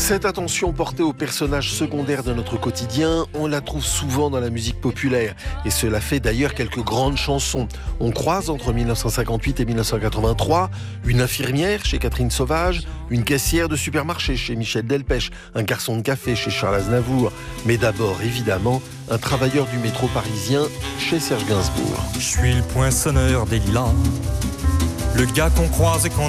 Cette attention portée aux personnages secondaires de notre quotidien, on la trouve souvent dans la musique populaire. Et cela fait d'ailleurs quelques grandes chansons. On croise entre 1958 et 1983 une infirmière chez Catherine Sauvage, une caissière de supermarché chez Michel Delpech, un garçon de café chez Charles Aznavour. Mais d'abord, évidemment, un travailleur du métro parisien chez Serge Gainsbourg. Je suis le poinçonneur des lilas, le gars qu'on croise et qu'on